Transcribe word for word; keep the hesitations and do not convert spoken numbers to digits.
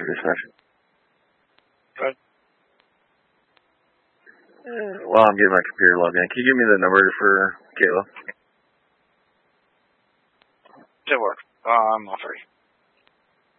for dispatch. Good. Uh, well, I'm getting my computer logged in. Can you give me the number for Kayla? Did work. Uh, I'm all free.